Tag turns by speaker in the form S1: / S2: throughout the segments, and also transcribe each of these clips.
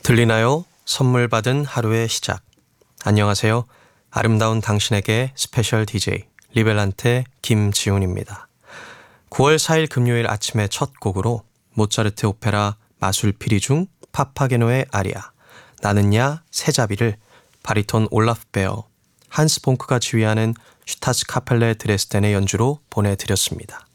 S1: 들리나요? 선물 받은 하루의 시작. 안녕하세요. 아름다운 당신에게 스페셜 DJ 리벨란테 김지훈입니다. 9월 4일 금요일 아침의 첫 곡으로 모차르트 오페라 마술피리 중 파파게노의 아리아 나는야 새자비를 바리톤 올라프 베어, 한스 폰크가 지휘하는 슈타츠 카펠레 드레스덴의 연주로 보내드렸습니다.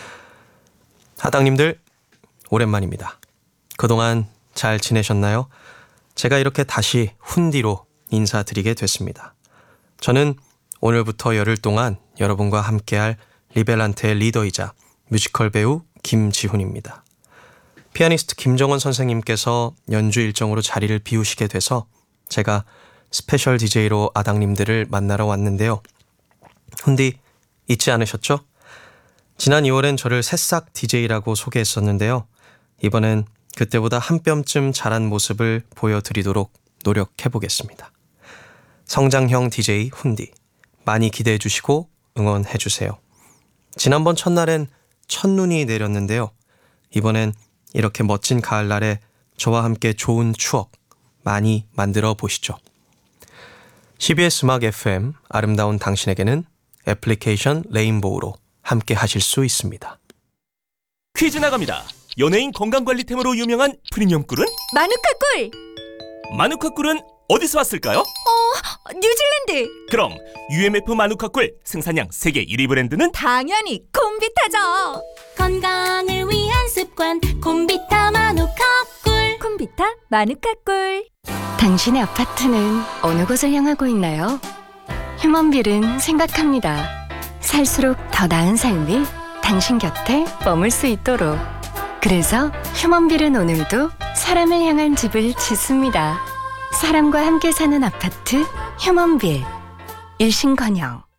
S1: 하당님들 오랜만입니다. 그동안 잘 지내셨나요? 제가 이렇게 다시 훈디로 인사드리게 됐습니다. 저는 오늘부터 열흘 동안 여러분과 함께할 리벨란테의 리더이자 뮤지컬 배우 김지훈입니다. 피아니스트 김정원 선생님께서 연주 일정으로 자리를 비우시게 돼서 제가 스페셜 DJ로 아당님들을 만나러 왔는데요. 훈디 잊지 않으셨죠? 지난 2월엔 저를 새싹 DJ라고 소개했었는데요. 이번엔 그때보다 한 뼘쯤 자란 모습을 보여드리도록 노력해보겠습니다. 성장형 DJ 훈디 많이 기대해 주시고 응원해 주세요. 지난번 첫날엔 첫눈이 내렸는데요. 이번엔 이렇게 멋진 가을날에 저와 함께 좋은 추억 많이 만들어 보시죠. CBS 음악 FM 아름다운 당신에게는 애플리케이션 레인보우로 함께 하실 수 있습니다.
S2: 퀴즈 나갑니다. 연예인 건강관리템으로 유명한 프리미엄 꿀은?
S3: 마누카 꿀!
S2: 마누카 꿀은 어디서 왔을까요?
S3: 뉴질랜드!
S2: 그럼 UMF 마누카 꿀 생산량 세계 1위 브랜드는?
S3: 당연히 콤비타죠!
S4: 건강을 위한 습관 콤비타 마누카 꿀.
S3: 콤비타 마누카 꿀.
S5: 당신의 아파트는 어느 곳을 향하고 있나요? 휴먼빌은 생각합니다. 살수록 더 나은 삶이 당신 곁에 머물 수 있도록. 그래서 휴먼빌은 오늘도 사람을 향한 집을 짓습니다. 사람과 함께 사는 아파트 휴먼빌. 일신건영.